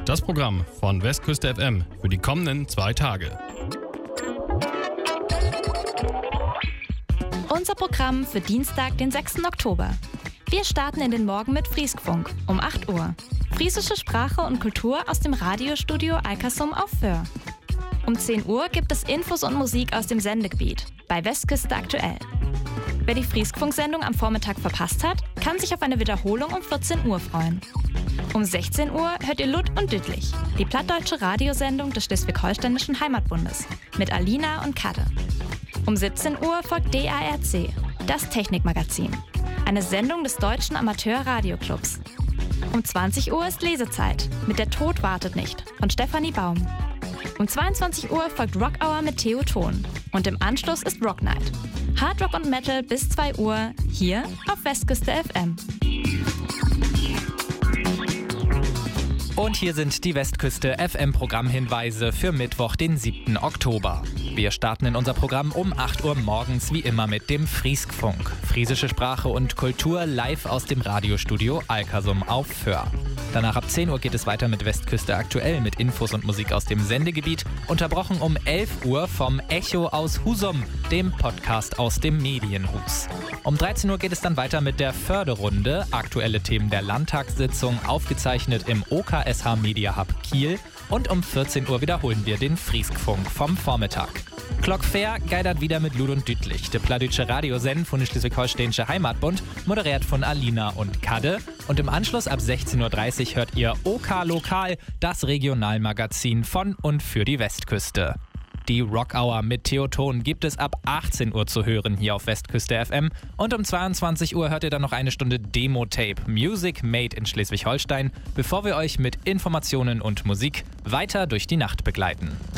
Das Programm von Westküste FM für die kommenden 2 Tage. Unser Programm für Dienstag, den 6. Oktober. Wir starten in den Morgen mit Frieskfunk um 8 Uhr. Friesische Sprache und Kultur aus dem Radiostudio Alkersum auf Föhr. Um 10 Uhr gibt es Infos und Musik aus dem Sendegebiet bei Westküste aktuell. Wer die Frieskfunk-Sendung am Vormittag verpasst hat, kann sich auf eine Wiederholung um 14 Uhr freuen. Um 16 Uhr hört ihr Lud und Düttlich, die plattdeutsche Radiosendung des Schleswig-Holsteinischen Heimatbundes mit Alina und Kadde. Um 17 Uhr folgt DARC, das Technikmagazin, eine Sendung des Deutschen Amateur-Radioclubs. Um 20 Uhr ist Lesezeit mit Der Tod wartet nicht von Stefanie Baum. Um 22 Uhr folgt Rock Hour mit Theo Thon und im Anschluss ist Rock Night. Hard Rock und Metal bis 2 Uhr hier auf Westküste FM. Und hier sind die Westküste FM-Programmhinweise für Mittwoch, den 7. Oktober. Wir starten in unser Programm um 8 Uhr morgens wie immer mit dem Frieskfunk. Friesische Sprache und Kultur live aus dem Radiostudio Alkersum auf Föhr. Danach ab 10 Uhr geht es weiter mit Westküste aktuell mit Infos und Musik aus dem Sendegebiet. Unterbrochen um 11 Uhr vom Echo aus Husum, dem Podcast aus dem Medienhus. Um 13 Uhr geht es dann weiter mit der Förderrunde. Aktuelle Themen der Landtagssitzung aufgezeichnet im OKSH Media Hub Kiel. Und um 14 Uhr wiederholen wir den Frieskfunk vom Vormittag. Glockfair geidert wieder mit Lud und Düttlich, der plattdeutsche Radiosend von der Schleswig-Holsteinische Heimatbund, moderiert von Alina und Kadde. Und im Anschluss ab 16.30 Uhr hört ihr OK Lokal, das Regionalmagazin von und für die Westküste. Die Rock Hour mit Theo Thon gibt es ab 18 Uhr zu hören hier auf Westküste FM. Und um 22 Uhr hört ihr dann noch eine Stunde Demo-Tape Music Made in Schleswig-Holstein, bevor wir euch mit Informationen und Musik weiter durch die Nacht begleiten.